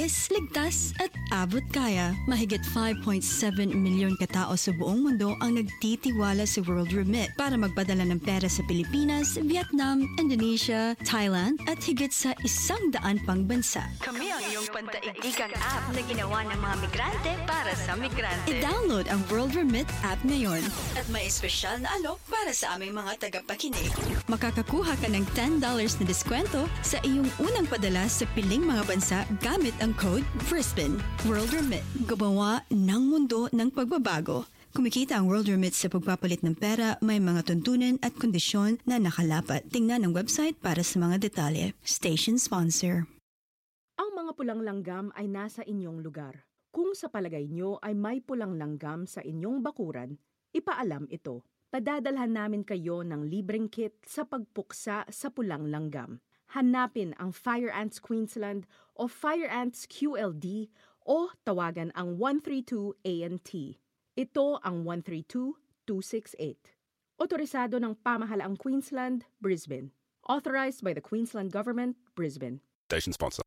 mabilis, ligtas at abot kaya. Mahigit 5.7 milyon katao sa buong mundo ang nagtitiwala sa World Remit para magpadala ng pera sa Pilipinas, Vietnam, Indonesia, Thailand at higit sa 100 pang bansa. Kami ang iyong pandaigdigang app na ginawa ng mga migrante para sa migrante. I-download ang World Remit app ngayon at may espesyal na alok para sa aming mga tagapakinig. Makakakuha ka ng $10 na diskwento sa iyong unang padala sa piling mga bansa gamit ang code Brisbane. World Remit, gumawa ng mundo ng pagbabago. Kumikita ang World Remit sa pagpapalit ng pera, may mga tuntunin at kondisyon na nakalapat. Tingnan ang website para sa mga detalye. Station sponsor. Ang mga pulang langgam ay nasa inyong lugar. Kung sa palagay nyo ay may pulang langgam sa inyong bakuran, ipaalam ito. Padadalhan namin kayo ng libreng kit sa pagpuksa sa pulang langgam. Hanapin ang Fire Ants Queensland o Fire Ants QLD o tawagan ang 132-ANT. Ito ang 132-268. Otorisado ng Pamahalaang Queensland, Brisbane. Authorized by the Queensland Government, Brisbane. Station sponsor.